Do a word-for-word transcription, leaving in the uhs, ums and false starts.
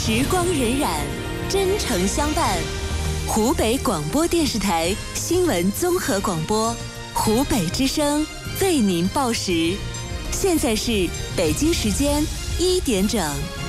时光荏苒，真诚相伴。湖北广播电视台新闻综合广播，湖北之声为您报时。现在是北京时间一点整。